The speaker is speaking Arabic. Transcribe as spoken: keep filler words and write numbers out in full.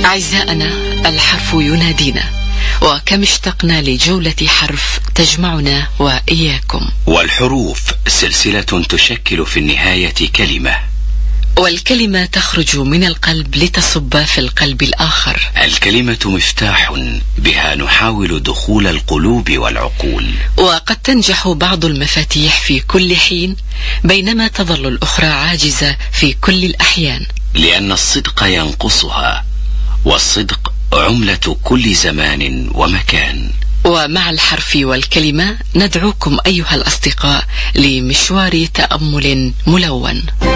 أعزائنا، الحرف ينادينا، وكم اشتقنا لجولة حرف تجمعنا وإياكم. والحروف سلسلة تشكل في النهاية كلمة، والكلمة تخرج من القلب لتصب في القلب الآخر. الكلمة مفتاح بها نحاول دخول القلوب والعقول، وقد تنجح بعض المفاتيح في كل حين، بينما تظل الأخرى عاجزة في كل الأحيان، لأن الصدق ينقصها، والصدق عملة كل زمان ومكان. ومع الحرف والكلمة ندعوكم أيها الأصدقاء لمشوار تأمل ملون.